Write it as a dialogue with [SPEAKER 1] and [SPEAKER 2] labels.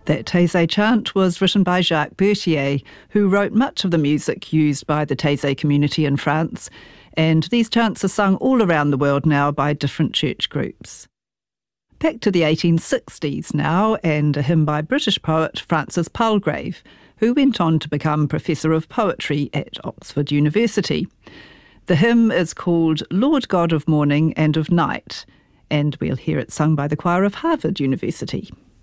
[SPEAKER 1] That Taizé chant was written by Jacques Berthier, who wrote much of the music used by the Taizé community in France, and these chants are sung all around the world now by different church groups. Back to the 1860s now, and a hymn by British poet Francis Palgrave, who went on to become Professor of Poetry at Oxford University. The hymn is called Lord God of Morning and of Night, and we'll hear it sung by the choir of Harvard University.